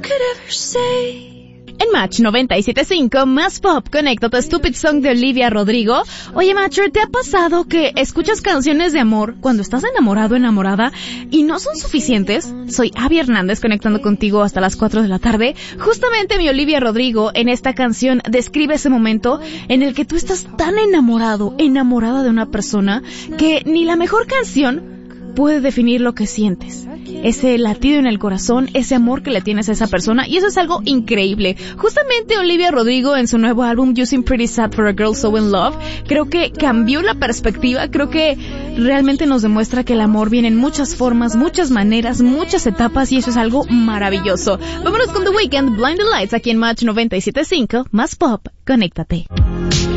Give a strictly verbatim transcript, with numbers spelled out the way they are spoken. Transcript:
En Match noventa y siete punto cinco, más pop, conéctate, Stupid Song de Olivia Rodrigo. Oye, Matcher, ¿te ha pasado que escuchas canciones de amor cuando estás enamorado o enamorada y no son suficientes? Soy Abby Hernández, conectando contigo hasta las cuatro de la tarde. Justamente mi Olivia Rodrigo en esta canción describe ese momento en el que tú estás tan enamorado, enamorada de una persona que ni la mejor canción puede definir lo que sientes. Ese latido en el corazón, ese amor que le tienes a esa persona, y eso es algo increíble. Justamente Olivia Rodrigo en su nuevo álbum You Seem Pretty Sad for a Girl So In Love, creo que cambió la perspectiva, creo que realmente nos demuestra que el amor viene en muchas formas, muchas maneras, muchas etapas, y eso es algo maravilloso. Vámonos con The Weeknd, Blinding Lights, aquí en Match noventa y siete punto cinco, más pop, conéctate.